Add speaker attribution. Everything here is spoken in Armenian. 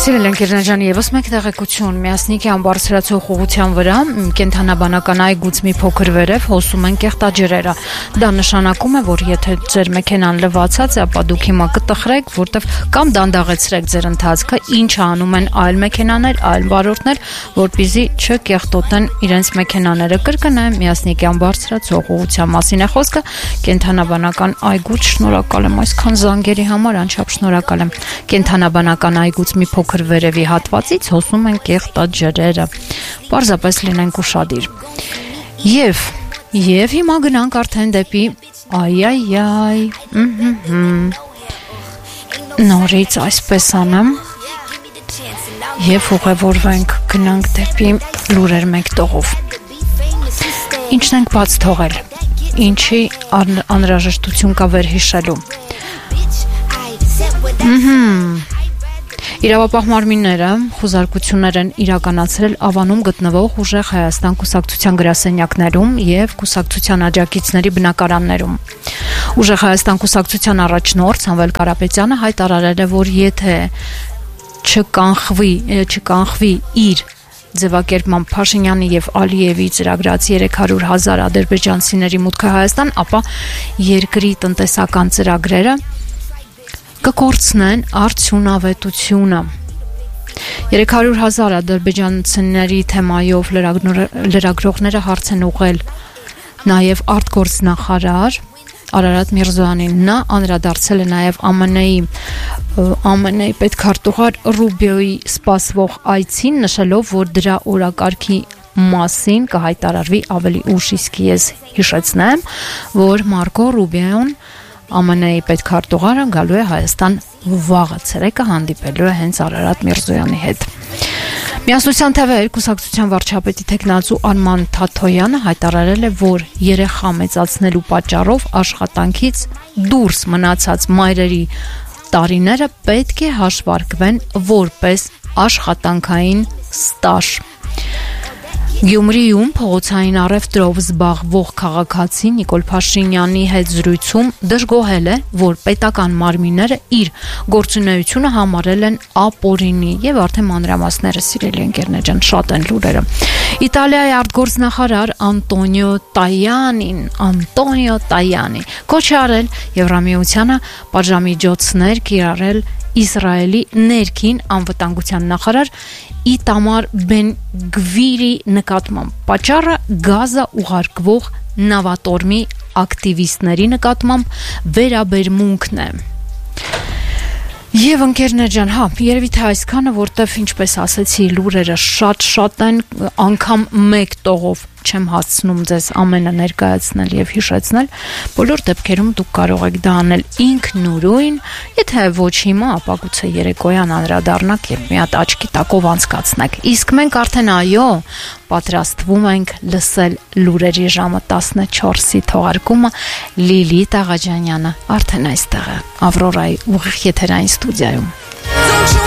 Speaker 1: Սիրել ընկերներ ջան, եւս մեկ տեղեկություն միասնիկի ամբարձրացող ուղղության վրա կենթանաբանական այգուց մի փոքր վերև հոսում են կեղտաջրերը։ Դա նշանակում է, որ եթե ձեր մեքենան լվացած է, ապա դուք հիմա կտխրեք, որտեվ կամ դանդաղեցրեք ձեր ընթացքը, ինչը անում են այլ մեքենաներ, այլ վարորդներ, որպեսզի չկեղտոտեն իրենց մեքենաները։ Կրկնեմ, միասնիկի ամբարձրացող ուղղության մասին է խոսքը, կենթանաբանական այգուց շնորհակալ եմ այսքան զանգերի համար, անչափ շնորհակալ եմ։ Կենթանաբանական այգուց մի փոքր վերևի հատվածից հոսում են կեղտաջրերը։ Պարզապես լինենք ուշադիր։ Եվ հիմա գնանք արդեն դեպի այ նորից այսպես անեմ եւ ուղևորվենք գնանք դեպի լուրեր մեկ տողով։ Ինչն ենք բաց թողել, ինչի անհրաժեշտություն կա վերհիշելու։ Իրավապահ մարմինները խուզարկություններ են իրականացրել Ավանում գտնվող ուժեղ Հայաստան կուսակցության գրասենյակներում եւ կուսակցության աջակիցների բնակարաններում։ Ուժեղ Հայաստան կուսակցության առաջնորդ Սամվել Կարապետյանը հայտարարել է, որ եթե չկանխվի իր ձևակերպման Փաշինյանի եւ Ալիևի ծրագրած 300,000 ադրբեջանցիների մուտքը Հայաստան, ապա երկրի տնտեսական ծրագրերը կկորցնեն արդյունավետությունը։ 300,000 ադրբեջանցիների թեմայով լրագրողները հարց են ուղղել նաև արտգործնախարար Արարատ Միրզոյանին։ Նա անդրադարձել է նաև ԱՄՆ-ի պետքարտուղար Ռուբիոյի սպասվող այցին, նշելով, որ դրա օրակարգի մասին կհայտարարվի ավելի ուշ, իսկ ես հիշեցնեմ, որ Մարկո Ռուբիոն ԱՄՆ-ի պետքարտուղարը գալու է Հայաստան վաղը ցերեկը, հանդիպելու է հենց Արարատ Միրզոյանի հետ։ Միասնության թվեր կուսակցության վարչապետի տեխնացու Արման Թաթոյանը հայտարարել է, որ երեխա մեծացնելու պատճառով աշխատանքից դուրս մնացած մայրերի տարիները պետք է հաշվարկվեն որպես աշխատանքային ստաժ։ Գյումրիում փողոցային առևտրով զբաղվող քաղաքացի Նիկոլ Փաշինյանի հետ զրույցում դժգոհել է, որ պետական մարմինները իր գործունեությունը համարել են ապօրինի եւ արդեն մանրամասները սիրելի ընկերներ ջան, շատ են լուրերը։ Իտալիայի արտգործնախարար Անտոնիո Տայանի կոչ արել Եվրամիությանը պատժամիջոցներ կիրառել Իսրայելի ներքին անվտանգության նախարար Իտամար Բեն-Գվիրի նկատմամբ։ Պատճառը Գազա ուղարկվող նավատորմի ակտիվիստների նկատմամբ վերաբերմունքն է։ Եվ ընկերներ ջան, երևի թե այսքանը, որտեվ ինչպես ասեցի, լուրերը շատ են, անգամ մեկ տողով չեմ հասցնում ձեզ ամենը ներկայացնել եւ հիշեցնել, բոլոր դեպքերում դուք կարող եք դա անել ինքնուրույն, եթե ոչ հիմա, ապա գուցե երեկոյան անդրադառնաք եւ մի հատ աչքի տակով անցկացնեք։ Իսկ մենք արդեն պատրաստվում ենք լսել լուրերի ժամը 14-ի թողարկումը, Լիլիթ Աղաջանյանը արդեն այստեղ է, Ավրորայի ուղիղ եթերային ստուդիայում։